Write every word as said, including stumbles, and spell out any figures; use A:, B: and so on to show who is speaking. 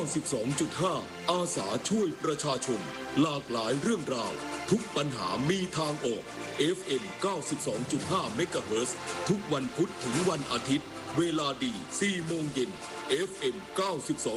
A: สิบสองจุดห้า อาสาช่วยประชาชนหลากหลายเรื่องราวทุกปัญหามีทางออก เอฟ เอ็ม เก้าสิบสองจุดห้า เมกะเฮิรตซ์ทุกวันพุธถึงวันอาทิตย์เวลาดี สี่โมงเย็น เอฟ เอ็ม เก้าสิบสอง